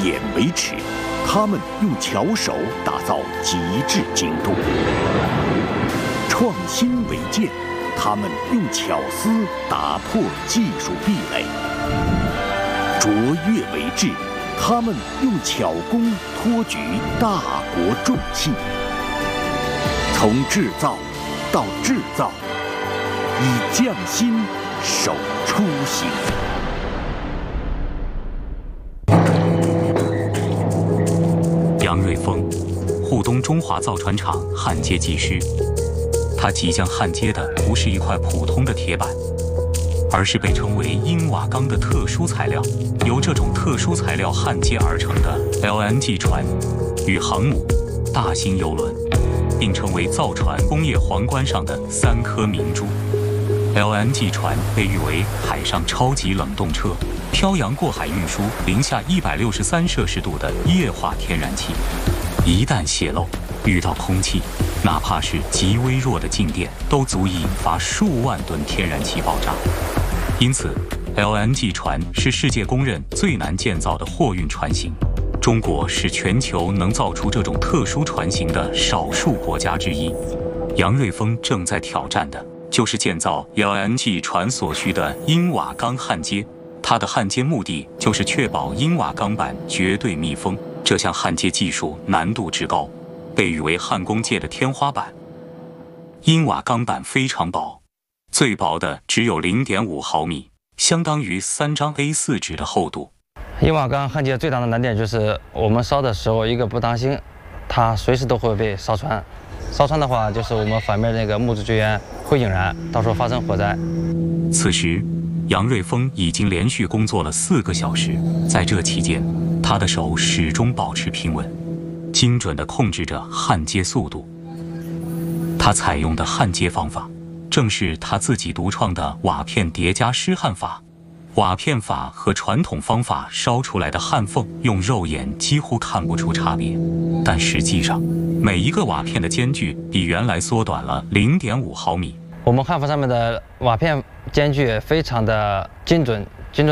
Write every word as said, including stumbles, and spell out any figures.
眼为尺，他们用巧手打造极致精度；创新为剑，他们用巧思打破技术壁垒；卓越为智，他们用巧工托举大国重器。从制造到制造，以匠心守初心。 杨瑞峰，沪东中华造船厂焊接技师。他即将焊接的不是一块普通的铁板，而是被称为英瓦钢的特殊材料。由这种特殊材料焊接而成的 L N G 船与航母、大型邮轮，并成为造船工业皇冠上的三颗明珠。L N G 船被誉为海上超级冷冻车，漂洋过海运输零下一百六十三摄氏度的液化天然气，一旦泄漏，遇到空气，哪怕是极微弱的静电，都足以引发数万吨天然气爆炸。因此 ，L N G 船是世界公认最难建造的货运船型。中国是全球能造出这种特殊船型的少数国家之一。杨瑞峰正在挑战的就是建造 L N G 船所需的英瓦钢焊接。它的焊接目的就是确保英瓦钢板绝对密封。这项焊接技术难度之高，被誉为焊工界的天花板。英瓦钢板非常薄，最薄的只有 零点五毫米，相当于三张 A 四 纸的厚度。 英瓦钢焊接最大的难点就是我们烧的时候一个不当心，它随时都会被烧穿。烧穿的话，就是我们反面那个木质绝缘会引燃，到时候发生火灾。 此时，杨瑞峰已经连续工作了四个小时，在这期间，他的手始终保持平稳，精准地控制着焊接速度。他采用的焊接方法，正是他自己独创的瓦片叠加湿焊法。瓦片法和传统方法烧出来的焊缝，用肉眼几乎看不出差别，但实际上，每一个瓦片的间距比原来缩短了 零点五毫米。 我们焊缝上面的瓦片间距非常的精准